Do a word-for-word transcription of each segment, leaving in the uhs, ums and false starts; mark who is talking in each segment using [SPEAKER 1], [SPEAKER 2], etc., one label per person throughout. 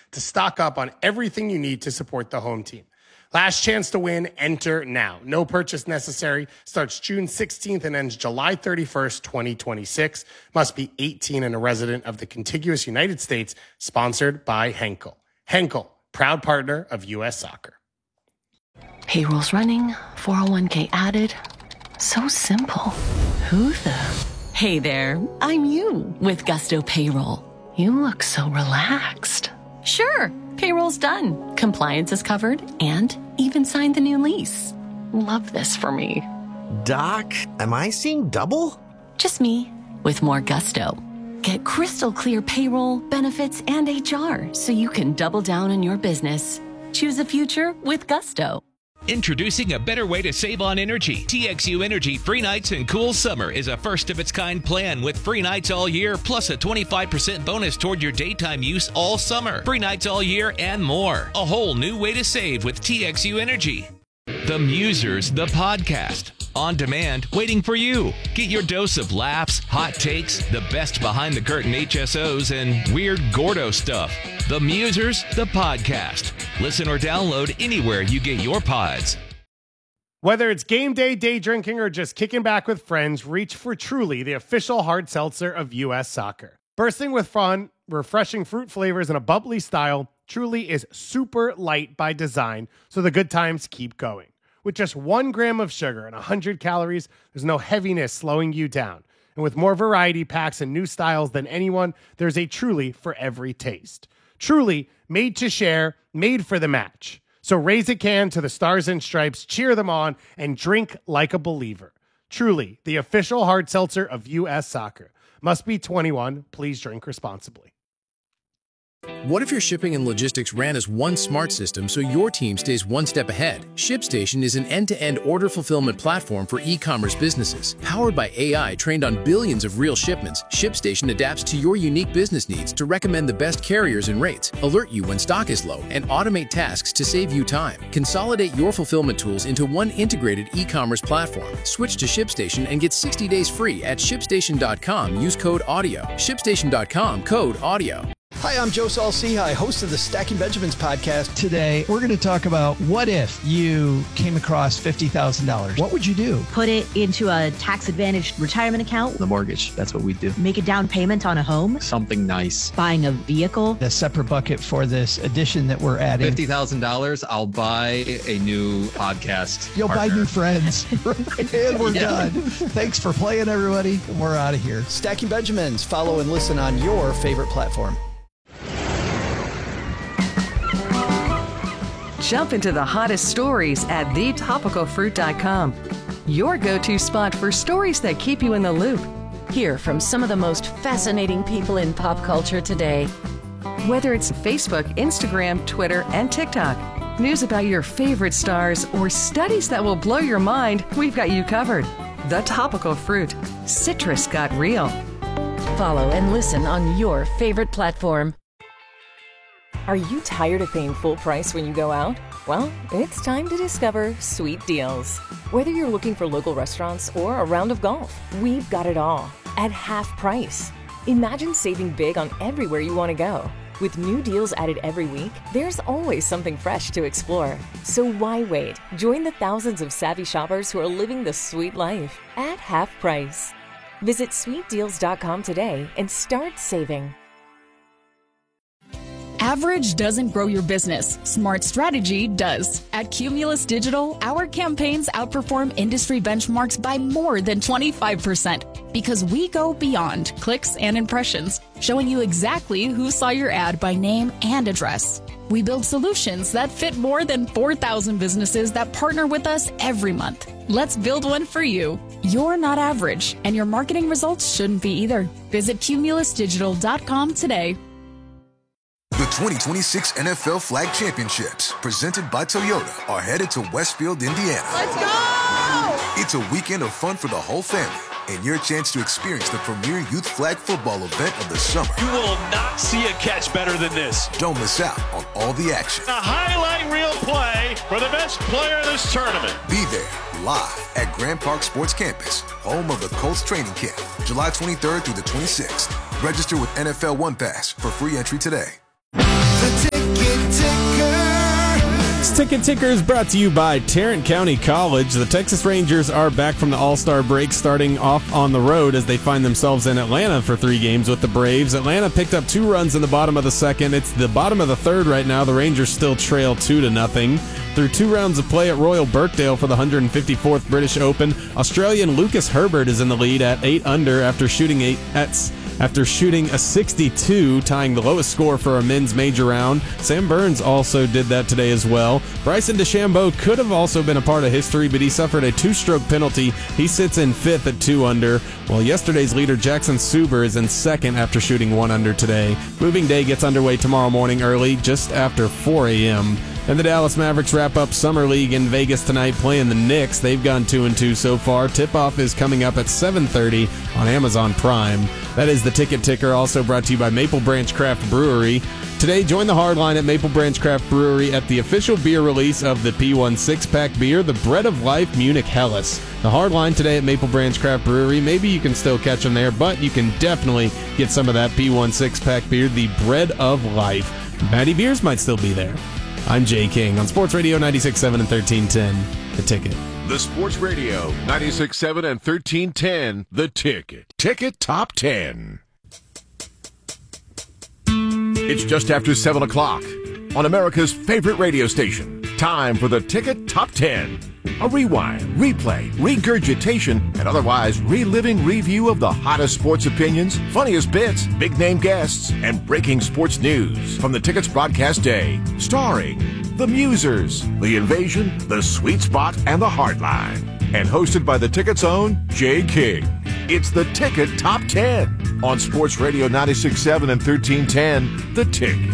[SPEAKER 1] to stock up on everything you need to support the home team. Last chance to win, enter now. No purchase necessary. Starts June sixteenth and ends July thirty-first, twenty twenty-six. Must be eighteen and a resident of the contiguous United States. Sponsored by Henkel. Henkel, proud partner of U S Soccer.
[SPEAKER 2] Payroll's running, four oh one k added. So simple. Who the? Hey there, I'm you with Gusto Payroll. You look so relaxed. Sure, payroll's done. Compliance is covered and even signed the new lease. Love this for me.
[SPEAKER 3] Doc, am I seeing double?
[SPEAKER 2] Just me with more gusto. Get crystal clear payroll, benefits, and H R so you can double down on your business. Choose a future with Gusto.
[SPEAKER 4] Introducing a better way to save on energy. T X U Energy Free Nights and Cool Summer is a first-of-its-kind plan with free nights all year, plus a twenty-five percent bonus toward your daytime use all summer. Free nights all year and more. A whole new way to save with T X U Energy. The Musers, the podcast. On demand, waiting for you. Get your dose of laughs, hot takes, the best behind-the-curtain H S Os, and weird Gordo stuff. The Musers, the podcast. Listen or download anywhere you get your pods.
[SPEAKER 1] Whether it's game day, day drinking, or just kicking back with friends, reach for Truly, the official hard seltzer of U S Soccer. Bursting with fun, refreshing fruit flavors, and a bubbly style, Truly is super light by design, so the good times keep going. With just one gram of sugar and one hundred calories, there's no heaviness slowing you down. And with more variety packs and new styles than anyone, there's a Truly for every taste. Truly, made to share, made for the match. So raise a can to the Stars and Stripes, cheer them on, and drink like a believer. Truly, the official hard seltzer of U S Soccer. Must be twenty-one. Please drink responsibly.
[SPEAKER 5] What if your shipping and logistics ran as one smart system so your team stays one step ahead? ShipStation is an end-to-end order fulfillment platform for e-commerce businesses. Powered by A I trained on billions of real shipments, ShipStation adapts to your unique business needs to recommend the best carriers and rates, alert you when stock is low, and automate tasks to save you time. Consolidate your fulfillment tools into one integrated e-commerce platform. Switch to ShipStation and get sixty days free at shipstation dot com. Use code AUDIO. shipstation dot com, code AUDIO.
[SPEAKER 6] Hi, I'm Joe Saul-Sehy, host of the Stacking Benjamins podcast.
[SPEAKER 7] Today, we're going to talk about what if you came across fifty thousand dollars? What would you do?
[SPEAKER 8] Put it into a tax-advantaged retirement account.
[SPEAKER 9] The mortgage, that's what we do.
[SPEAKER 8] Make a down payment on a home.
[SPEAKER 9] Something nice.
[SPEAKER 8] Buying a vehicle.
[SPEAKER 7] A separate bucket for this addition that we're adding.
[SPEAKER 9] fifty thousand dollars, I'll buy a new podcast
[SPEAKER 7] You'll
[SPEAKER 9] partner.
[SPEAKER 7] buy new friends. And we're yeah. done. Thanks for playing, everybody. We're out of here.
[SPEAKER 6] Stacking Benjamins. Follow and listen on your favorite platform.
[SPEAKER 10] Jump into the hottest stories at the topical fruit dot com. Your go-to spot for stories that keep you in the loop.
[SPEAKER 2] Hear from some of the most fascinating people in pop culture today.
[SPEAKER 10] Whether it's Facebook, Instagram, Twitter, and TikTok, news about your favorite stars, or studies that will blow your mind, we've got you covered. The Topical Fruit. Citrus got real.
[SPEAKER 2] Follow and listen on your favorite platform.
[SPEAKER 11] Are you tired of paying full price when you go out? Well, it's time to discover Sweet Deals. Whether you're looking for local restaurants or a round of golf, we've got it all at half price. Imagine saving big on everywhere you want to go. With new deals added every week, there's always something fresh to explore. So why wait? Join the thousands of savvy shoppers who are living the sweet life at half price. Visit sweet deals dot com today and start saving.
[SPEAKER 12] Average doesn't grow your business. Smart strategy does. At Cumulus Digital, our campaigns outperform industry benchmarks by more than twenty-five percent because we go beyond clicks and impressions, showing you exactly who saw your ad by name and address. We build solutions that fit more than four thousand businesses that partner with us every month. Let's build one for you. You're not average, and your marketing results shouldn't be either. Visit cumulus digital dot com today.
[SPEAKER 13] The twenty twenty-six N F L Flag Championships, presented by Toyota, are headed to Westfield, Indiana.
[SPEAKER 14] Let's go!
[SPEAKER 13] It's a weekend of fun for the whole family and your chance to experience the premier youth flag football event of the summer.
[SPEAKER 15] You will not see a catch better than this.
[SPEAKER 13] Don't miss out on all the action.
[SPEAKER 15] A highlight reel play for the best player of this tournament.
[SPEAKER 13] Be there live at Grand Park Sports Campus, home of the Colts training camp, July twenty-third through the twenty-sixth. Register with N F L One Pass for free entry today.
[SPEAKER 14] So take Ticket Ticker is brought to you by Tarrant County College. The Texas Rangers are back from the All-Star break, starting off on the road as they find themselves in Atlanta for three games with the Braves. Atlanta picked up two runs in the bottom of the second. It's the bottom of the third right now. The Rangers still trail two to nothing. Through two rounds of play at Royal Birkdale for the one hundred fifty-fourth British Open, Australian Lucas Herbert is in the lead at eight under after shooting eight at After shooting a sixty-two, tying the lowest score for a men's major round. Sam Burns also did that today as well. Bryson DeChambeau could have also been a part of history, but he suffered a two-stroke penalty. He sits in fifth at two under, while yesterday's leader Jackson Suber is in second after shooting one under today. Moving day gets underway tomorrow morning early, just after four a.m. And the Dallas Mavericks wrap up Summer League in Vegas tonight playing the Knicks. They've gone two and two so far. Tip-off is coming up at seven thirty on Amazon Prime. That is the Ticket Ticker, also brought to you by Maple Branch Craft Brewery. Today, join the Hardline at Maple Branch Craft Brewery at the official beer release of the P one six-pack beer, the Bread of Life Munich Helles. The Hardline today at Maple Branch Craft Brewery. Maybe you can still catch them there, but you can definitely get some of that P one six-pack beer, the Bread of Life. Matty Beers might still be there. I'm Jay King on Sports Radio ninety-six point seven and thirteen ten, The Ticket.
[SPEAKER 16] The Sports Radio ninety-six point seven and thirteen ten, The Ticket. Ticket Top ten. It's just after seven o'clock on America's favorite radio station. Time for the Ticket Top ten. A rewind, replay, regurgitation, and otherwise reliving review of the hottest sports opinions, funniest bits, big-name guests, and breaking sports news from the Ticket's broadcast day. Starring The Musers, The Invasion, The Sweet Spot, and The Hardline. And hosted by the Ticket's own Jay King. It's the Ticket Top ten on Sports Radio ninety-six point seven and thirteen ten, The Ticket.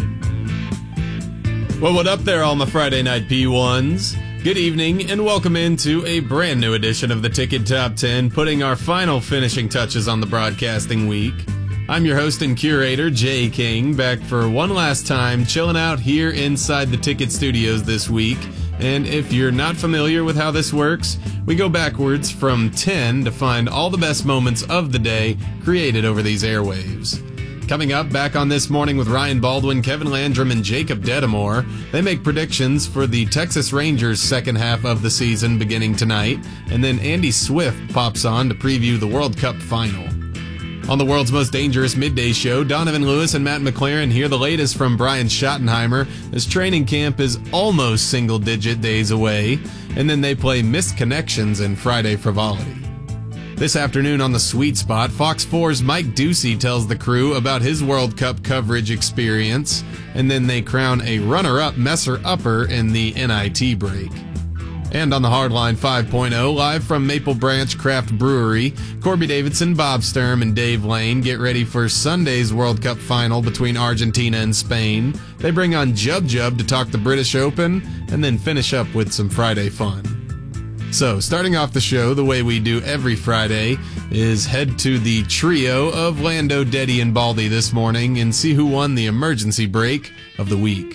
[SPEAKER 14] Well, what up there, all my Friday night P ones? Good evening, and welcome into a brand new edition of the Ticket Top ten, putting our final finishing touches on the broadcasting week. I'm your host and curator, Jay King, back for one last time, chilling out here inside the Ticket Studios this week. And if you're not familiar with how this works, we go backwards from ten to find all the best moments of the day created over these airwaves. Coming up, back on This Morning with Ryan Baldwin, Kevin Landrum, and Jacob Dedamore. They make predictions for the Texas Rangers' second half of the season beginning tonight. And then Andy Swift pops on to preview the World Cup final. On the world's most dangerous midday show, Donovan Lewis and Matt McLaren hear the latest from Brian Schottenheimer as training camp is almost single-digit days away. And then they play Missed Connections and Friday Frivolity. This afternoon on The Sweet Spot, Fox four's Mike Ducey tells the crew about his World Cup coverage experience, and then they crown a runner-up messer-upper in the N I T break. And on the Hardline five point oh, live from Maple Branch Craft Brewery, Corby Davidson, Bob Sturm, and Dave Lane get ready for Sunday's World Cup final between Argentina and Spain. They bring on Jub Jub to talk the British Open, and then finish up with some Friday fun. So, starting off the show the way we do every Friday is head to the trio of Lando, Deddy, and Baldy this morning and see who won the emergency break of the week.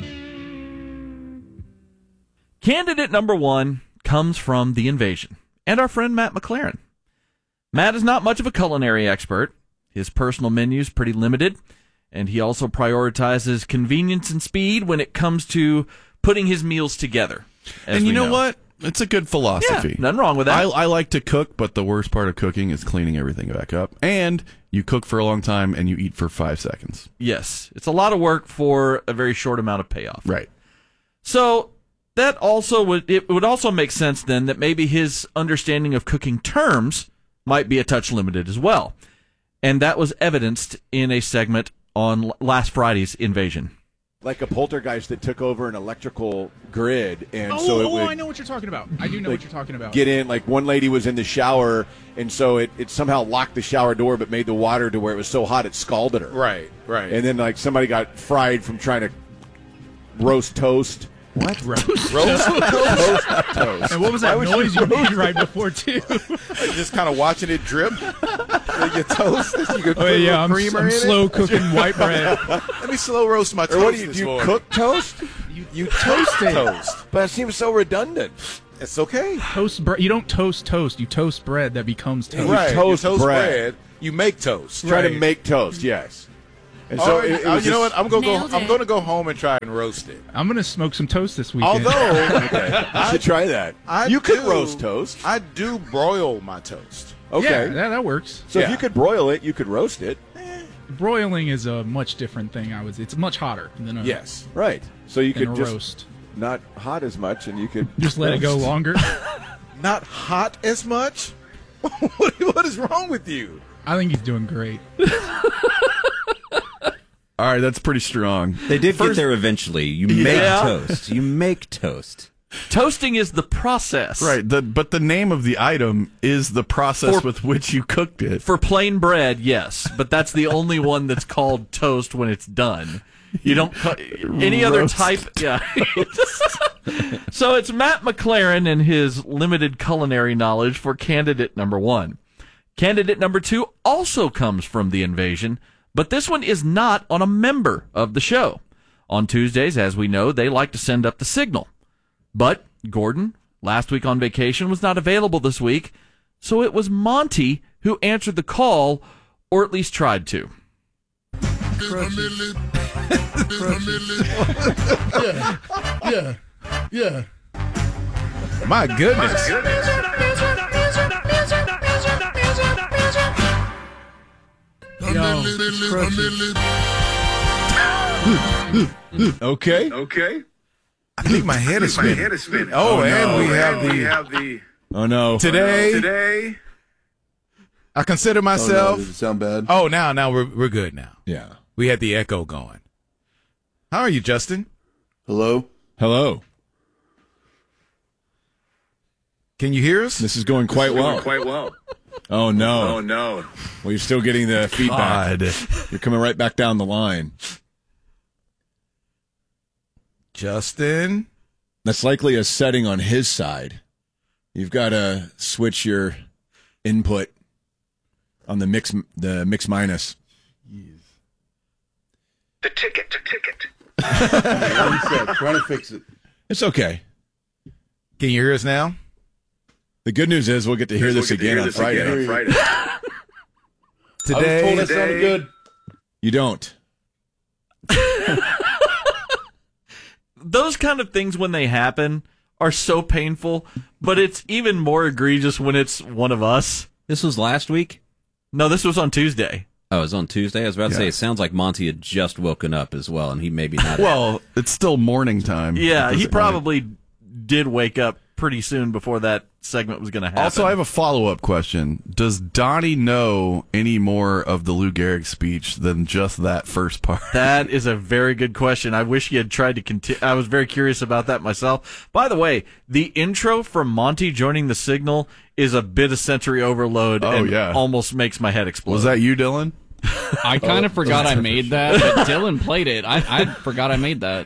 [SPEAKER 17] Candidate number one comes from The Invasion and our friend Matt McLaren. Matt is not much of a culinary expert. His personal menu is pretty limited, and he also prioritizes convenience and speed when it comes to putting his meals together.
[SPEAKER 18] And you know, know what? It's a good philosophy.
[SPEAKER 17] Yeah, nothing wrong with that.
[SPEAKER 18] I, I like to cook, but the worst part of cooking is cleaning everything back up. And you cook for a long time and you eat for five seconds.
[SPEAKER 17] Yes. It's a lot of work for a very short amount of payoff.
[SPEAKER 18] Right.
[SPEAKER 17] So that also would, it would also make sense then that maybe his understanding of cooking terms might be a touch limited as well. And that was evidenced in a segment on last Friday's Invasion.
[SPEAKER 19] Like a poltergeist that took over an electrical grid, and
[SPEAKER 20] oh,
[SPEAKER 19] so it
[SPEAKER 20] oh,
[SPEAKER 19] would,
[SPEAKER 20] I know what you're talking about. I do know
[SPEAKER 19] like,
[SPEAKER 20] what you're talking about.
[SPEAKER 19] Get in, like one lady was in the shower, and so it, it somehow locked the shower door, but made the water to where it was so hot it scalded her.
[SPEAKER 1] Right, right.
[SPEAKER 19] And then like somebody got fried from trying to roast toast.
[SPEAKER 20] What?
[SPEAKER 19] Roast, roast toast? toast.
[SPEAKER 20] And what was that
[SPEAKER 19] Why
[SPEAKER 20] noise you made
[SPEAKER 19] roast?
[SPEAKER 20] right before, too?
[SPEAKER 19] Like just kind of watching it drip. Like you toast this, you could
[SPEAKER 20] Oh,
[SPEAKER 19] put a
[SPEAKER 20] yeah,
[SPEAKER 19] little
[SPEAKER 20] I'm,
[SPEAKER 19] creamer
[SPEAKER 20] I'm
[SPEAKER 19] in
[SPEAKER 20] slow
[SPEAKER 19] it.
[SPEAKER 20] cooking white bread.
[SPEAKER 19] Let me slow roast my toast. Or what do you, do you cook toast? You, you toast it. Toast. But it seems so redundant. It's okay.
[SPEAKER 20] Toast bread. You don't toast toast. You toast bread that becomes toast.
[SPEAKER 19] Right.
[SPEAKER 20] You
[SPEAKER 19] Toast,
[SPEAKER 20] toast
[SPEAKER 19] bread.
[SPEAKER 20] bread.
[SPEAKER 19] You make toast. Try
[SPEAKER 20] Right.
[SPEAKER 19] to make toast, yes. And so
[SPEAKER 21] oh,
[SPEAKER 19] it, it
[SPEAKER 21] uh,
[SPEAKER 19] was
[SPEAKER 21] you know
[SPEAKER 19] just-
[SPEAKER 21] what? I'm gonna go.
[SPEAKER 20] Nailed
[SPEAKER 21] I'm
[SPEAKER 20] it.
[SPEAKER 21] gonna go home and try and roast it.
[SPEAKER 20] I'm gonna smoke some toast this weekend.
[SPEAKER 21] Although
[SPEAKER 19] Okay. You should try that.
[SPEAKER 21] I
[SPEAKER 19] you could
[SPEAKER 21] do-
[SPEAKER 19] roast toast.
[SPEAKER 21] I do broil my toast.
[SPEAKER 19] Okay.
[SPEAKER 20] Yeah, that, that works.
[SPEAKER 19] So if
[SPEAKER 21] Yeah.
[SPEAKER 19] you could broil it, you could roast it.
[SPEAKER 20] Broiling is a much different thing. I was. It's much hotter than a
[SPEAKER 21] Yes.
[SPEAKER 19] Right. So you
[SPEAKER 20] than
[SPEAKER 19] could
[SPEAKER 20] a
[SPEAKER 19] just
[SPEAKER 20] roast.
[SPEAKER 19] not hot as much, and you could
[SPEAKER 20] Just let it go
[SPEAKER 19] roast.
[SPEAKER 20] longer.
[SPEAKER 21] Not hot as much. what, what is wrong with you?
[SPEAKER 20] I think he's doing great.
[SPEAKER 18] All right, that's pretty strong.
[SPEAKER 22] They did
[SPEAKER 17] First-
[SPEAKER 22] get there eventually. You make
[SPEAKER 17] Yeah.
[SPEAKER 22] toast. You make toast.
[SPEAKER 17] Toasting is the process.
[SPEAKER 18] Right, the, but the name of the item is the process
[SPEAKER 17] For-
[SPEAKER 18] with which you cooked it.
[SPEAKER 17] For plain bread, yes, but that's the only one that's called toast when it's done. You don't co- any other
[SPEAKER 18] Roast.
[SPEAKER 17] type. Yeah. So it's Matt McLaren and his limited culinary knowledge for candidate number one. Candidate number two also comes from The Invasion, but this one is not on a member of the show. On Tuesdays, as we know, they like to send up the signal. But Gordon, last week on vacation, was not available this week, so it was Monty who answered the call, or at least tried to.
[SPEAKER 21] yeah, yeah, yeah. My goodness.
[SPEAKER 19] Okay.
[SPEAKER 21] Okay. I think my head is spinning.
[SPEAKER 19] head is spinning.
[SPEAKER 21] Oh,
[SPEAKER 19] Oh,
[SPEAKER 21] and
[SPEAKER 19] no.
[SPEAKER 21] we have
[SPEAKER 19] And
[SPEAKER 21] the
[SPEAKER 19] we have the- Oh no.
[SPEAKER 21] today.
[SPEAKER 19] Today.
[SPEAKER 21] I consider myself.
[SPEAKER 19] Does it sound bad?
[SPEAKER 21] Oh, now, now we're we're good now.
[SPEAKER 19] Yeah.
[SPEAKER 21] We had the echo going. How are you, Justin?
[SPEAKER 19] Hello. Hello.
[SPEAKER 21] Can you hear us?
[SPEAKER 19] This is going quite well.
[SPEAKER 21] Quite well.
[SPEAKER 19] Oh no.
[SPEAKER 21] Oh, no.
[SPEAKER 19] Well, you're still getting the feedback.
[SPEAKER 18] God.
[SPEAKER 19] You're coming right back down the line.
[SPEAKER 21] Justin.
[SPEAKER 19] That's likely a setting on his side. You've got to switch your input on the mix, the mix minus.
[SPEAKER 21] The ticket, the ticket.
[SPEAKER 19] Trying to fix it. It's okay.
[SPEAKER 21] Can you hear us now?
[SPEAKER 19] The good news is we'll get to hear this again on Friday.
[SPEAKER 21] Today.
[SPEAKER 19] I was told that sounded good. You don't.
[SPEAKER 17] Those kind of things, when they happen, are so painful, but it's even more egregious when it's one of us.
[SPEAKER 22] This was last week?
[SPEAKER 17] No, this was on Tuesday.
[SPEAKER 22] Oh, it was on Tuesday? I was about to
[SPEAKER 18] Yeah.
[SPEAKER 22] say, it sounds like Monty had just woken up as well, and he maybe not.
[SPEAKER 18] Well, it's still morning time.
[SPEAKER 17] Yeah,
[SPEAKER 18] at this
[SPEAKER 17] he
[SPEAKER 18] point.
[SPEAKER 17] probably did wake up pretty soon before that segment was going to happen.
[SPEAKER 18] Also, I have a follow-up question. Does Donnie know any more of the Lou Gehrig speech than just that first part?
[SPEAKER 17] That is a very good question. I wish he had tried to continue. I was very curious about that myself. By the way, the intro from Monty joining the Signal is a bit of sensory overload
[SPEAKER 18] Oh,
[SPEAKER 17] and
[SPEAKER 18] yeah.
[SPEAKER 17] almost makes my head explode.
[SPEAKER 18] Was that you, Dylan?
[SPEAKER 23] I kind of
[SPEAKER 18] Oh,
[SPEAKER 23] forgot I
[SPEAKER 18] that's
[SPEAKER 23] made that, but Dylan played it. I, I forgot I made that.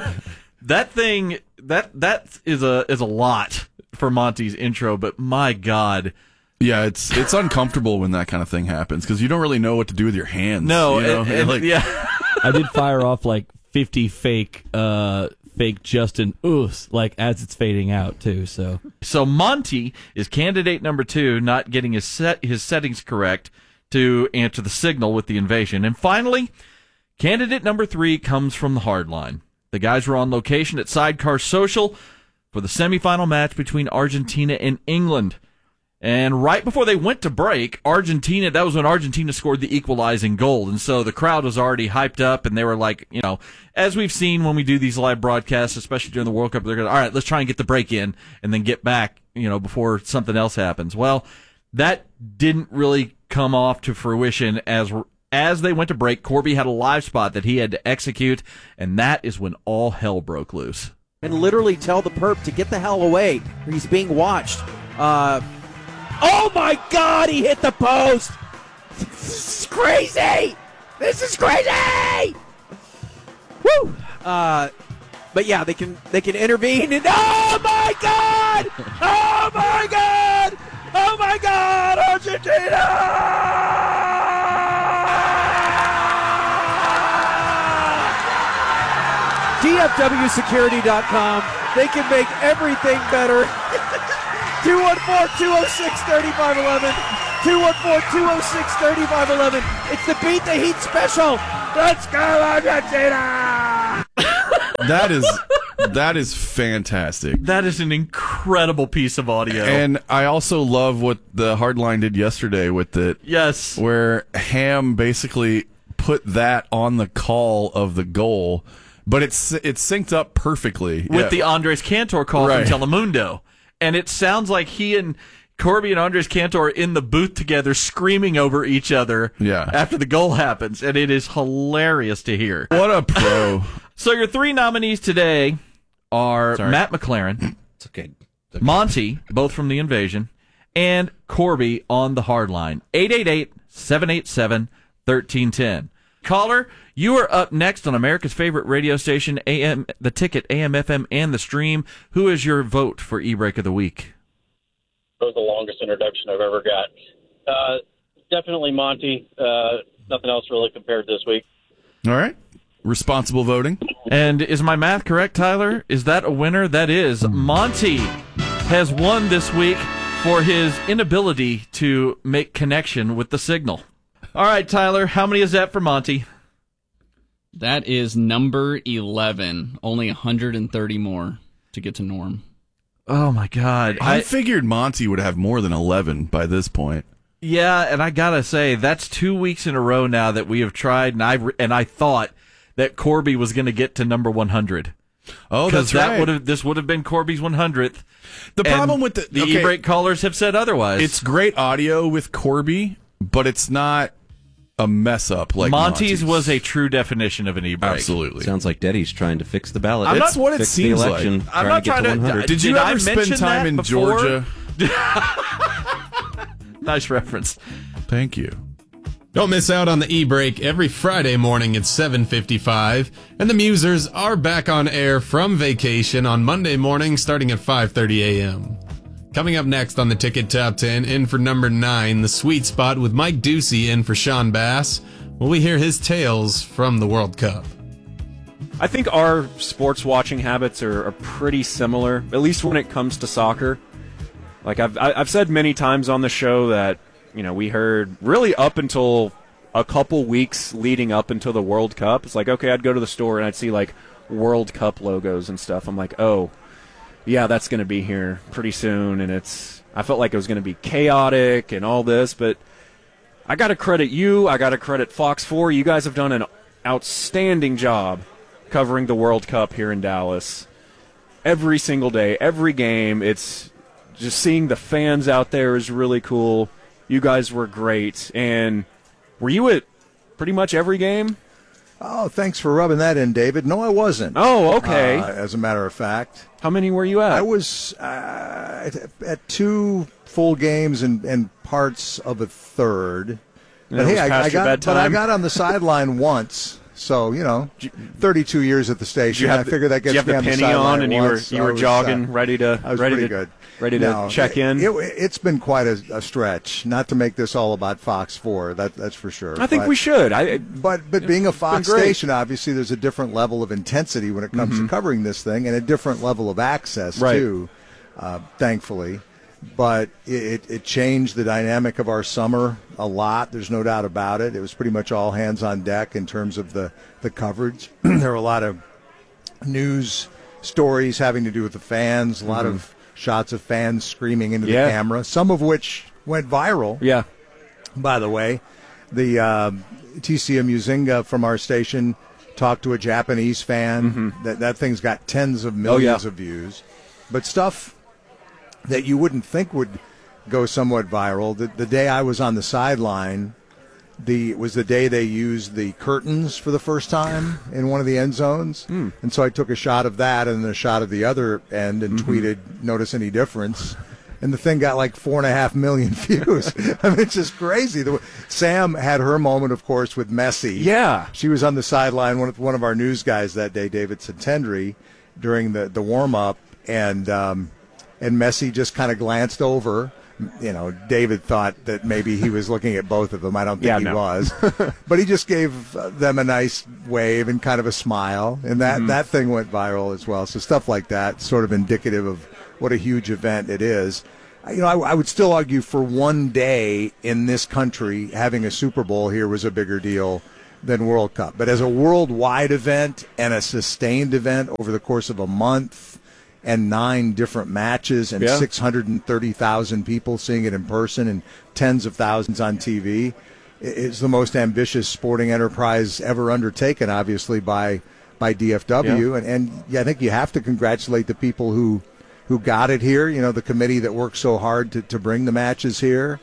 [SPEAKER 17] That thing that that is a is a lot for Monty's intro, but my God.
[SPEAKER 18] Yeah, it's it's uncomfortable when that kind of thing happens because you don't really know what to do with your hands.
[SPEAKER 17] No,
[SPEAKER 18] you know?
[SPEAKER 17] and- and-
[SPEAKER 18] Like-
[SPEAKER 17] yeah.
[SPEAKER 24] I did fire off like fifty fake uh fake Justin oohs like as it's fading out too, so
[SPEAKER 17] So Monty is candidate number two, not getting his set his settings correct to answer the Signal with the Invasion. And finally, candidate number three comes from the hardline. The guys were on location at Sidecar Social for the semifinal match between Argentina and England. And right before they went to break, Argentina, that was when Argentina scored the equalizing goal. And so the crowd was already hyped up, and they were like, you know, as we've seen when we do these live broadcasts, especially during the World Cup, they're going to, all right, let's try and get the break in and then get back, you know, before something else happens. Well, that didn't really come off to fruition as as they went to break. Corby had a live spot that he had to execute, and that is when all hell broke loose.
[SPEAKER 25] And literally tell the perp to get the hell away, or he's being watched. Uh, oh my God, he hit the post! This is crazy! This is crazy! Woo! Uh, but yeah, they can they can intervene, and oh my God! Oh my God! Oh my God, Argentina! D F W security dot com. They can make everything better. two one four, two oh six, three five one one. two one four, two oh six, three five one one. It's the Beat the Heat special. Let's go, Argentina!
[SPEAKER 18] That is that is fantastic.
[SPEAKER 17] That is an incredible piece of audio.
[SPEAKER 18] And I also love what the Hardline did yesterday with it.
[SPEAKER 17] Yes.
[SPEAKER 18] Where Ham basically put that on the call of the goal, but it's it's synced up perfectly.
[SPEAKER 17] With
[SPEAKER 18] Yeah.
[SPEAKER 17] the Andres Cantor call
[SPEAKER 18] Right.
[SPEAKER 17] from Telemundo. And it sounds like he and Corby and Andres Cantor are in the booth together screaming over each other
[SPEAKER 18] Yeah.
[SPEAKER 17] after the goal happens. And it is hilarious to hear.
[SPEAKER 18] What a pro.
[SPEAKER 17] So your three nominees today are
[SPEAKER 22] Sorry.
[SPEAKER 17] Matt McLaren,
[SPEAKER 22] It's okay.
[SPEAKER 17] Monty, both from The Invasion, and Corby on the Hardline. eight eight eight, seven eight seven, one three one zero. Caller, you are up next on America's favorite radio station, A M, The Ticket, A M F M, and The Stream. Who is your vote for E-Break of the Week?
[SPEAKER 3] That was the longest introduction I've ever got. Uh, definitely Monty. Uh, nothing else really compared this week.
[SPEAKER 18] All right. Responsible voting.
[SPEAKER 17] And is my math correct, Tyler? Is that a winner? That is. Monty has won this week for his inability to make connection with the signal. All right, Tyler, how many is that for Monty?
[SPEAKER 23] That is number eleven. Only one hundred thirty more to get to Norm.
[SPEAKER 17] Oh, my God.
[SPEAKER 18] I,
[SPEAKER 17] I
[SPEAKER 18] figured Monty would have more than eleven by this point.
[SPEAKER 17] Yeah, and I got to say, that's two weeks in a row now that we have tried, and I and I thought that Corby was going to get to number one hundred.
[SPEAKER 18] Oh, that's
[SPEAKER 17] that
[SPEAKER 18] right.
[SPEAKER 17] would have this would have been Corby's one hundredth.
[SPEAKER 18] The problem with the
[SPEAKER 17] the
[SPEAKER 18] okay,
[SPEAKER 17] E-Break callers have said otherwise.
[SPEAKER 18] It's great audio with Corby, but it's not a mess up like
[SPEAKER 17] Monty's
[SPEAKER 18] Monty's.
[SPEAKER 17] was a true definition of an E-Break.
[SPEAKER 18] Absolutely.
[SPEAKER 22] Sounds like Daddy's trying to fix the ballot.
[SPEAKER 18] I'm not- That's what it
[SPEAKER 22] fix
[SPEAKER 18] seems
[SPEAKER 22] the
[SPEAKER 18] like.
[SPEAKER 22] election,
[SPEAKER 17] I'm
[SPEAKER 22] trying
[SPEAKER 17] not
[SPEAKER 22] to get
[SPEAKER 17] trying
[SPEAKER 22] to
[SPEAKER 17] to-
[SPEAKER 22] one hundred.
[SPEAKER 18] Did you
[SPEAKER 17] Did
[SPEAKER 18] ever
[SPEAKER 17] I
[SPEAKER 18] spend
[SPEAKER 17] mention
[SPEAKER 18] time
[SPEAKER 17] that
[SPEAKER 18] in
[SPEAKER 17] before?
[SPEAKER 18] Georgia?
[SPEAKER 17] Nice reference.
[SPEAKER 18] Thank you.
[SPEAKER 14] Don't miss out on the E-Break every Friday morning at seven fifty-five. And the Musers are back on air from vacation on Monday morning starting at five thirty a.m. Coming up next on the Ticket Top ten, in for number nine, The Sweet Spot with Mike Ducey in for Sean Bass. Will we hear his tales from the World Cup?
[SPEAKER 4] I think our sports watching habits are, are pretty similar, at least when it comes to soccer. Like I've I've said many times on the show that, you know, we heard really up until a couple weeks leading up until the World Cup. It's like, okay, I'd go to the store and I'd see like World Cup logos and stuff. I'm like, oh, yeah, that's going to be here pretty soon. And it's, I felt like it was going to be chaotic and all this, but I got to credit you. I got to credit Fox four. You guys have done an outstanding job covering the World Cup here in Dallas. Every single day, every game, it's just seeing the fans out there is really cool. You guys were great. And were you at pretty much every game?
[SPEAKER 5] Oh, thanks for rubbing that in, David. No, I wasn't.
[SPEAKER 4] Oh, okay.
[SPEAKER 5] Uh, as a matter of fact.
[SPEAKER 4] How many were you at?
[SPEAKER 5] I was uh, at, at two full games and, and parts of a third.
[SPEAKER 4] And
[SPEAKER 5] But
[SPEAKER 4] it
[SPEAKER 5] hey,
[SPEAKER 4] was
[SPEAKER 5] I,
[SPEAKER 4] past
[SPEAKER 5] I
[SPEAKER 4] your
[SPEAKER 5] got but I
[SPEAKER 4] bedtime?
[SPEAKER 5] got on the sideline once. So, you know, thirty-two years at the station.
[SPEAKER 4] Did you have
[SPEAKER 5] I
[SPEAKER 4] the-
[SPEAKER 5] figured that
[SPEAKER 4] did
[SPEAKER 5] gets
[SPEAKER 4] you have
[SPEAKER 5] me
[SPEAKER 4] the
[SPEAKER 5] on the
[SPEAKER 4] penny
[SPEAKER 5] sideline
[SPEAKER 4] on and you were-
[SPEAKER 5] once,
[SPEAKER 4] you
[SPEAKER 5] so
[SPEAKER 4] were
[SPEAKER 5] I was,
[SPEAKER 4] jogging,
[SPEAKER 5] uh,
[SPEAKER 4] ready to-
[SPEAKER 5] I was
[SPEAKER 4] ready
[SPEAKER 5] pretty
[SPEAKER 4] to-
[SPEAKER 5] good.
[SPEAKER 4] ready to
[SPEAKER 5] No,
[SPEAKER 4] check in?
[SPEAKER 5] It, it's been quite a, a stretch. Not to make this all about Fox four, that that's for sure.
[SPEAKER 4] I think
[SPEAKER 5] But-
[SPEAKER 4] we should. I,
[SPEAKER 5] but but being a Fox
[SPEAKER 4] great.
[SPEAKER 5] station, obviously, there's a different level of intensity when it comes
[SPEAKER 4] Mhm.
[SPEAKER 5] to covering this thing, and a different level of access
[SPEAKER 4] Right.
[SPEAKER 5] too. Uh, thankfully, but it, it changed the dynamic of our summer a lot. There's no doubt about it. It was pretty much all hands on deck in terms of the the coverage. There were a lot of news stories having to do with the fans, a lot
[SPEAKER 4] Mhm.
[SPEAKER 5] of shots of fans screaming into
[SPEAKER 4] Yeah.
[SPEAKER 5] the camera, some of which went viral.
[SPEAKER 4] Yeah.
[SPEAKER 5] By the way, the um, T C M Muzinga from our station talked to a Japanese fan.
[SPEAKER 4] Mhm.
[SPEAKER 5] That that thing's got tens of
[SPEAKER 4] Oh,
[SPEAKER 5] millions
[SPEAKER 4] yeah.
[SPEAKER 5] of views. But stuff that you wouldn't think would go somewhat viral. The, the day I was on the sideline, the was the day they used the curtains for the first time in one of the end zones.
[SPEAKER 4] Hmm.
[SPEAKER 5] And so I took a shot of that and then a shot of the other end and
[SPEAKER 4] Mhm.
[SPEAKER 5] tweeted, "Notice any difference?" And the thing got like four and a half million views. I mean, it's just crazy. The, Sam had her moment, of course, with Messi.
[SPEAKER 4] Yeah.
[SPEAKER 5] She was on the sideline, one of, one of our news guys that day, David Centendry, during the, the warm-up, and um, and Messi just kind of glanced over. You know, David thought that maybe he was looking at both of them. I don't think
[SPEAKER 4] Yeah,
[SPEAKER 5] he
[SPEAKER 4] no.
[SPEAKER 5] was. But he just gave them a nice wave and kind of a smile. And that,
[SPEAKER 4] Mhm.
[SPEAKER 5] that thing went viral as well. So stuff like that, sort of indicative of what a huge event it is. You know, I, I would still argue for one day in this country, having a Super Bowl here was a bigger deal than World Cup. But as a worldwide event and a sustained event over the course of a month and nine different matches and
[SPEAKER 4] Yeah.
[SPEAKER 5] six hundred thirty thousand people seeing it in person and tens of thousands on T V, it's the most ambitious sporting enterprise ever undertaken, obviously, by by D F W.
[SPEAKER 4] Yeah.
[SPEAKER 5] And, and yeah, I think you have to congratulate the people who who got it here, you know, the committee that worked so hard to, to bring the matches here,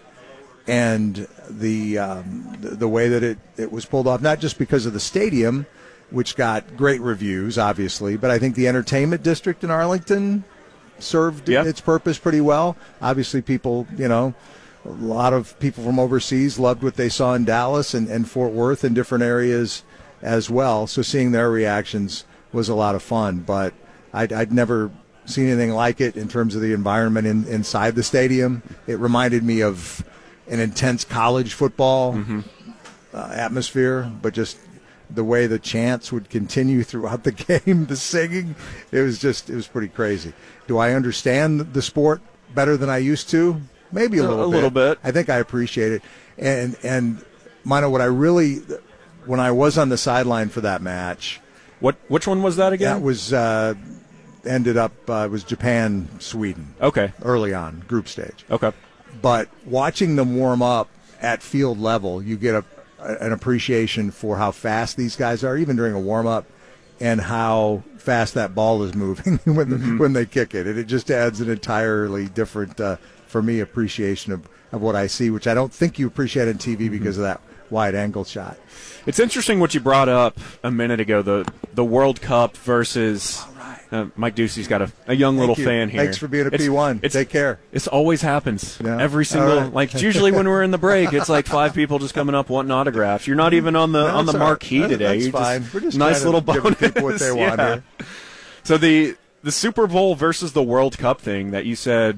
[SPEAKER 5] and the, um, the the way that it, it was pulled off, not just because of the stadium, which got great reviews, obviously, but I think the entertainment district in Arlington served
[SPEAKER 4] Yep.
[SPEAKER 5] its purpose pretty well. Obviously, people, you know, a lot of people from overseas loved what they saw in Dallas and, and Fort Worth and different areas as well. So seeing their reactions was a lot of fun, but I'd, I'd never seen anything like it in terms of the environment in, inside the stadium. It reminded me of an intense college football
[SPEAKER 4] Mm-hmm.
[SPEAKER 5] uh, atmosphere, but just the way the chants would continue throughout the game, the singing, it was just, it was pretty crazy. Do I understand the sport better than I used to? Maybe a
[SPEAKER 4] A-
[SPEAKER 5] little
[SPEAKER 4] a
[SPEAKER 5] bit.
[SPEAKER 4] little bit.
[SPEAKER 5] I think I appreciate it. And, and Mino, what I really, when I was on the sideline for that match,
[SPEAKER 4] What which one was that again?
[SPEAKER 5] that was, uh, ended up, uh, it was Japan, Sweden.
[SPEAKER 4] Okay.
[SPEAKER 5] Early on, group stage.
[SPEAKER 4] Okay.
[SPEAKER 5] But watching them warm up at field level, you get a, an appreciation for how fast these guys are, even during a warm up, and how fast that ball is moving when
[SPEAKER 4] Mm-hmm.
[SPEAKER 5] when they kick it. And it just adds an entirely different, uh, for me, appreciation of, of what I see, which I don't think you appreciate on T V
[SPEAKER 4] Mm-hmm.
[SPEAKER 5] because of that wide angle shot.
[SPEAKER 4] It's interesting what you brought up a minute ago, the the World Cup versus uh, Mike Ducey's got a, a young little
[SPEAKER 5] you.
[SPEAKER 4] fan here.
[SPEAKER 5] Thanks for being a
[SPEAKER 4] It's-
[SPEAKER 5] P one.
[SPEAKER 4] It's,
[SPEAKER 5] Take care.
[SPEAKER 4] This always happens.
[SPEAKER 5] Yeah.
[SPEAKER 4] Every single
[SPEAKER 5] All right.
[SPEAKER 4] like it's usually when we're in the break, it's like five people just coming up wanting autographs. You're not even on the
[SPEAKER 5] No,
[SPEAKER 4] on the
[SPEAKER 5] that's all right.
[SPEAKER 4] marquee
[SPEAKER 5] That-
[SPEAKER 4] today.
[SPEAKER 5] that's
[SPEAKER 4] You're
[SPEAKER 5] fine.
[SPEAKER 4] Just,
[SPEAKER 5] We're just
[SPEAKER 4] nice
[SPEAKER 5] trying to
[SPEAKER 4] little
[SPEAKER 5] give
[SPEAKER 4] bonus.
[SPEAKER 5] people what they want
[SPEAKER 4] Yeah.
[SPEAKER 5] here.
[SPEAKER 4] So the the Super Bowl versus the World Cup thing that you said,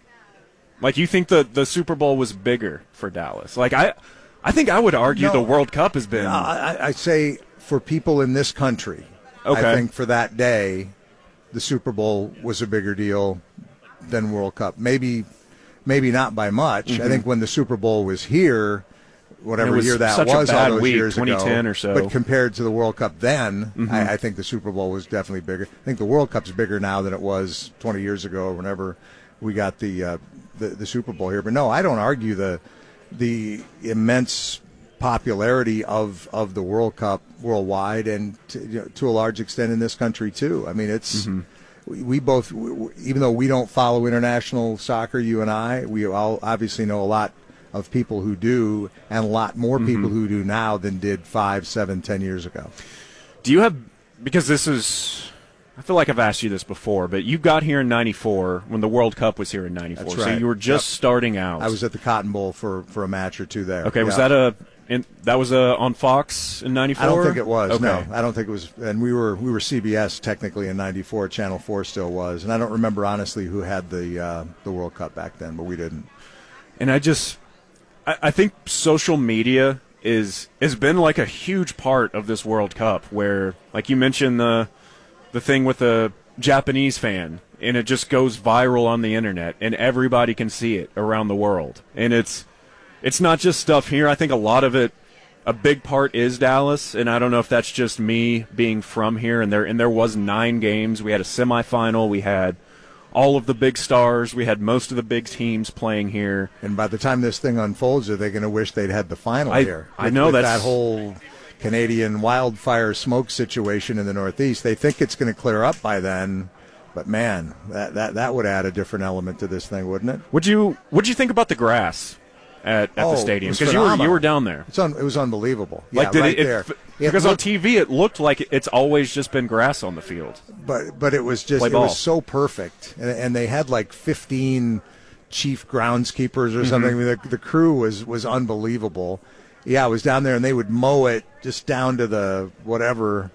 [SPEAKER 4] like you think the the Super Bowl was bigger for Dallas. Like I, I think I would argue
[SPEAKER 5] No.
[SPEAKER 4] the World Cup has been.
[SPEAKER 5] No, I, I say for people in this country,
[SPEAKER 4] Okay.
[SPEAKER 5] I think for that day, the Super Bowl was a bigger deal than World Cup. Maybe, maybe not by much.
[SPEAKER 4] Mhm.
[SPEAKER 5] I think when the Super Bowl was here, whatever
[SPEAKER 4] It was
[SPEAKER 5] year that
[SPEAKER 4] such a
[SPEAKER 5] was,
[SPEAKER 4] bad
[SPEAKER 5] all those
[SPEAKER 4] week,
[SPEAKER 5] years
[SPEAKER 4] twenty ten
[SPEAKER 5] ago,
[SPEAKER 4] or so.
[SPEAKER 5] but compared to the World Cup then,
[SPEAKER 4] Mhm.
[SPEAKER 5] I, I think the Super Bowl was definitely bigger. I think the World Cup's bigger now than it was twenty years ago, whenever we got the uh, the, the Super Bowl here. But no, I don't argue the the immense popularity of, of the World Cup worldwide and to, you know, to a large extent in this country too. I mean, it's
[SPEAKER 4] Mm-hmm.
[SPEAKER 5] we, we both, we, we- even though we don't follow international soccer, you and I, we all obviously know a lot of people who do, and a lot more
[SPEAKER 4] Mm-hmm.
[SPEAKER 5] people who do now than did five, seven, ten years ago.
[SPEAKER 4] Do you have, because this is, I feel like I've asked you this before, but you got here in ninety-four when the World Cup was here in ninety-four.
[SPEAKER 5] That's
[SPEAKER 4] So
[SPEAKER 5] right.
[SPEAKER 4] you were just
[SPEAKER 5] Yep.
[SPEAKER 4] starting out.
[SPEAKER 5] I was at the Cotton Bowl for, for a match or two there.
[SPEAKER 4] Okay, was
[SPEAKER 5] Yeah.
[SPEAKER 4] that a, in, that was a, on Fox in ninety-four?
[SPEAKER 5] I don't think it was.
[SPEAKER 4] Okay.
[SPEAKER 5] No, I don't think it was. And we were we were C B S technically in ninety-four. Channel four still was, and I don't remember honestly who had the uh, the World Cup back then, but we didn't.
[SPEAKER 4] And I just, I, I think social media is has been like a huge part of this World Cup. Where, like you mentioned, the the thing with the Japanese fan, and it just goes viral on the internet, and everybody can see it around the world. And it's it's not just stuff here. I think a lot of it, a big part is Dallas, and I don't know if that's just me being from here. And there and there was nine games. We had a semifinal. We had all of the big stars. We had most of the big teams playing here.
[SPEAKER 5] And by the time this thing unfolds, are they going to wish they'd had the final
[SPEAKER 4] I-
[SPEAKER 5] here?
[SPEAKER 4] I
[SPEAKER 5] With-
[SPEAKER 4] know
[SPEAKER 5] with
[SPEAKER 4] that's-
[SPEAKER 5] that whole Canadian wildfire smoke situation in the Northeast. They think it's going to clear up by then, but man, that, that that would add a different element to this thing, wouldn't it?
[SPEAKER 4] Would you What'd you think about the grass at, at
[SPEAKER 5] Oh,
[SPEAKER 4] the
[SPEAKER 5] it
[SPEAKER 4] stadium?
[SPEAKER 5] was
[SPEAKER 4] Because you were you
[SPEAKER 5] phenomenal.
[SPEAKER 4] were down there.
[SPEAKER 5] It's un, it was unbelievable.
[SPEAKER 4] Like,
[SPEAKER 5] yeah,
[SPEAKER 4] did
[SPEAKER 5] right
[SPEAKER 4] it, it-
[SPEAKER 5] there.
[SPEAKER 4] f-
[SPEAKER 5] It
[SPEAKER 4] because on
[SPEAKER 5] looked-
[SPEAKER 4] T V it looked like it's always just been grass on the field.
[SPEAKER 5] but but it was just
[SPEAKER 4] Play
[SPEAKER 5] it
[SPEAKER 4] ball.
[SPEAKER 5] was so perfect, and, and they had like fifteen chief groundskeepers or
[SPEAKER 4] Mhm.
[SPEAKER 5] something. I mean, the, the crew was was unbelievable. Yeah, I was down there, and they would mow it just down to the whatever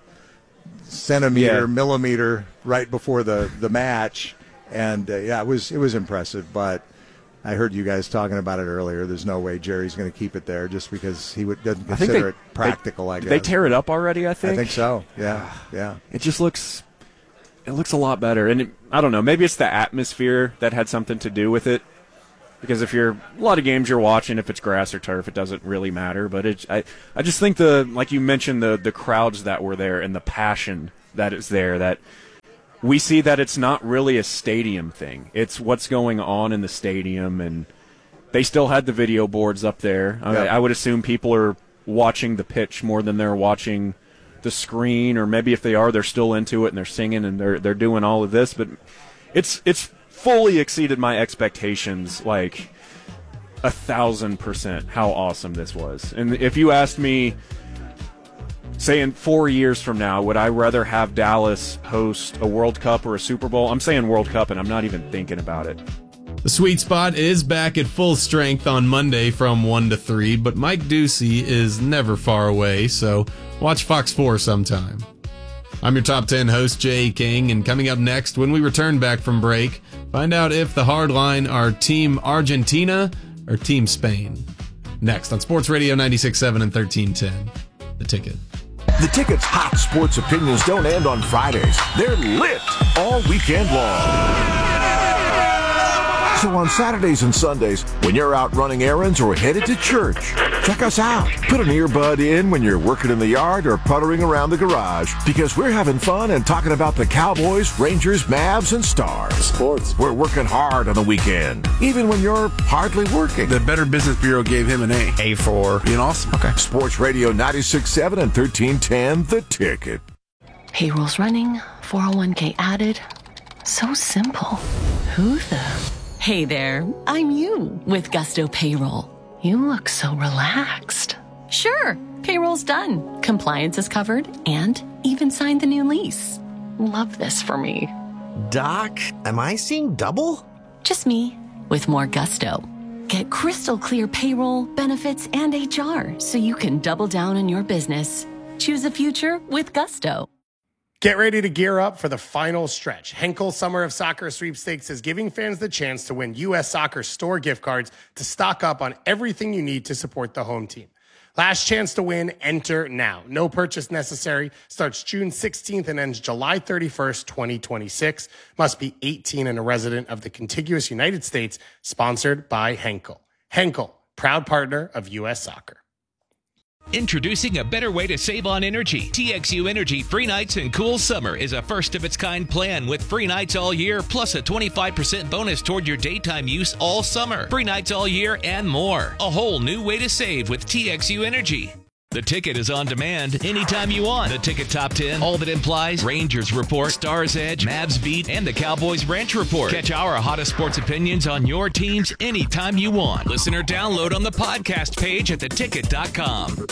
[SPEAKER 5] centimeter,
[SPEAKER 4] Yeah.
[SPEAKER 5] millimeter right before the the match, and uh, yeah, it was it was impressive. But I heard you guys talking about it earlier. There's no way Jerry's going to keep it there just because he would, doesn't
[SPEAKER 4] I think
[SPEAKER 5] consider
[SPEAKER 4] they-
[SPEAKER 5] it practical. I
[SPEAKER 4] Did
[SPEAKER 5] guess
[SPEAKER 4] they tear it up already? I think.
[SPEAKER 5] I think so. Yeah, yeah.
[SPEAKER 4] It just looks, it looks a lot better, and it, I don't know. Maybe it's the atmosphere that had something to do with it. Because if you're a lot of games you're watching, if it's grass or turf, it doesn't really matter. But it, I, I just think the like you mentioned the the crowds that were there and the passion that is there. That we see that it's not really a stadium thing. It's what's going on in the stadium, and they still had the video boards up there. I,
[SPEAKER 5] Yeah.
[SPEAKER 4] I would assume people are watching the pitch more than they're watching the screen, or maybe if they are, they're still into it and they're singing and they're they're doing all of this. But it's it's. fully exceeded my expectations, like a thousand percent, how awesome this was. And if you asked me, say in four years from now, would I rather have Dallas host a World Cup or a Super Bowl? I'm saying World Cup, and I'm not even thinking about it.
[SPEAKER 14] The Sweet Spot is back at full strength on Monday from one to three, but Mike Ducey is never far away, so watch Fox four sometime. I'm your Top ten host, Jay King, and coming up next, when we return back from break, find out if the Hardline are Team Argentina or Team Spain. Next on Sports Radio ninety-six point seven and thirteen ten, The Ticket.
[SPEAKER 16] The Ticket's hot sports opinions don't end on Fridays. They're lit all weekend long. So on Saturdays and Sundays, when you're out running errands or headed to church, check us out. Put an earbud in when you're working in the yard or puttering around the garage, because we're having fun and talking about the Cowboys, Rangers, Mavs, and Stars. Sports. We're working hard on the weekend, even when you're hardly working.
[SPEAKER 6] The Better Business Bureau gave him an A. A for being awesome. Okay.
[SPEAKER 16] Sports Radio ninety-six point seven and thirteen ten, The Ticket.
[SPEAKER 2] Payroll's running, four oh one k added. So simple. Who the... Hey there, I'm you with Gusto Payroll. You look so relaxed. Sure, payroll's done. Compliance is covered and even signed the new lease. Love this for me.
[SPEAKER 7] Doc, am I seeing double?
[SPEAKER 2] Just me with more gusto. Get crystal clear payroll, benefits, and H R so you can double down on your business. Choose a future with Gusto.
[SPEAKER 1] Get ready to gear up for the final stretch. Henkel Summer of Soccer Sweepstakes is giving fans the chance to win U S Soccer store gift cards to stock up on everything you need to support the home team. Last chance to win, enter now. No purchase necessary. Starts June sixteenth and ends July thirty-first, twenty twenty-six. Must be eighteen and a resident of the contiguous United States. Sponsored by Henkel. Henkel, proud partner of U S Soccer.
[SPEAKER 8] Introducing a better way to save on energy. T X U Energy Free Nights and Cool Summer is a first-of-its-kind plan with free nights all year, plus a twenty-five percent bonus toward your daytime use all summer. Free nights all year and more. A whole new way to save with T X U Energy. The Ticket is on demand anytime you want. The Ticket Top ten, all that implies, Rangers Report, Stars Edge, Mavs Beat, and the Cowboys Ranch Report. Catch our hottest sports opinions on your teams anytime you want. Listen or download on the podcast page at the ticket dot com.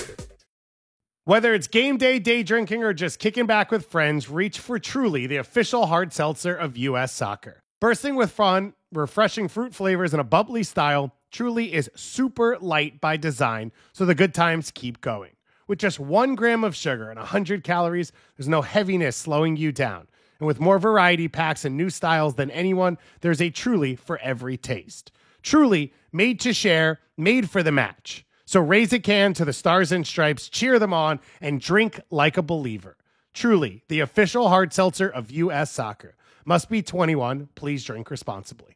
[SPEAKER 1] Whether it's game day, day drinking, or just kicking back with friends, reach for Truly, the official hard seltzer of U S Soccer. Bursting with fun, refreshing fruit flavors, and a bubbly style, Truly is super light by design, so the good times keep going. With just one gram of sugar and one hundred calories, there's no heaviness slowing you down. And with more variety packs and new styles than anyone, there's a Truly for every taste. Truly, made to share, made for the match. So raise a can to the Stars and Stripes, cheer them on, and drink like a believer. Truly, the official hard seltzer of U S Soccer. Must be twenty-one. Please drink responsibly.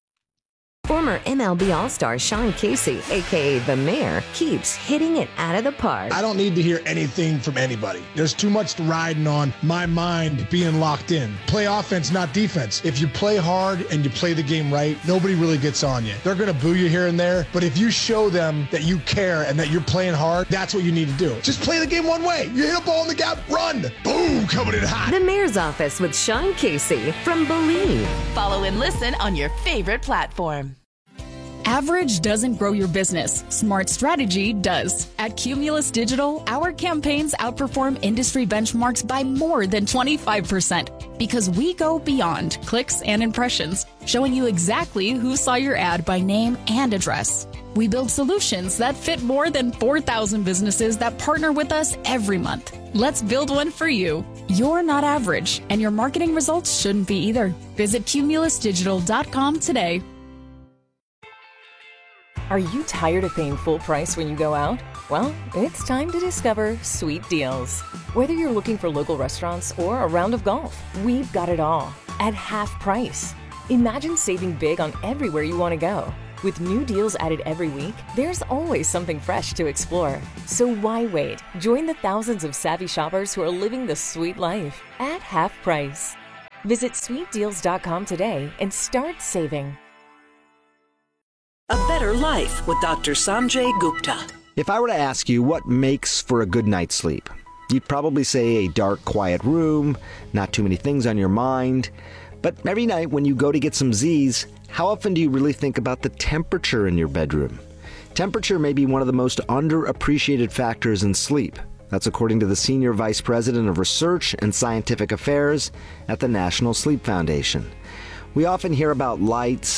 [SPEAKER 9] Former M L B All-Star Sean Casey, a k a. The Mayor, keeps hitting it out of the park.
[SPEAKER 10] I don't need to hear anything from anybody. There's too much riding on my mind being locked in. Play offense, not defense. If you play hard and you play the game right, nobody really gets on you. They're going to boo you here and there, but if you show them that you care and that you're playing hard, that's what you need to do. Just play the game one way. You hit a ball in the gap, run. Boom, coming in hot.
[SPEAKER 9] The Mayor's Office with Sean Casey from Believe.
[SPEAKER 26] Follow and listen on your favorite platform.
[SPEAKER 12] Average doesn't grow your business. Smart strategy does. At Cumulus Digital, our campaigns outperform industry benchmarks by more than twenty-five percent because we go beyond clicks and impressions, showing you exactly who saw your ad by name and address. We build solutions that fit more than four thousand businesses that partner with us every month. Let's build one for you. You're not average, and your marketing results shouldn't be either. Visit cumulus digital dot com today.
[SPEAKER 11] Are you tired of paying full price when you go out? Well, it's time to discover Sweet Deals. Whether you're looking for local restaurants or a round of golf, we've got it all at half price. Imagine saving big on everywhere you want to go. With new deals added every week, there's always something fresh to explore. So why wait? Join the thousands of savvy shoppers who are living the sweet life at half price. Visit sweet deals dot com today and start saving.
[SPEAKER 13] A Better Life with Doctor Sanjay Gupta.
[SPEAKER 15] If I were to ask you what makes for a good night's sleep, you'd probably say a dark, quiet room, not too many things on your mind. But every night when you go to get some Z's, how often do you really think about the temperature in your bedroom? Temperature may be one of the most underappreciated factors in sleep. That's according to the Senior Vice President of Research and Scientific Affairs at the National Sleep Foundation. We often hear about lights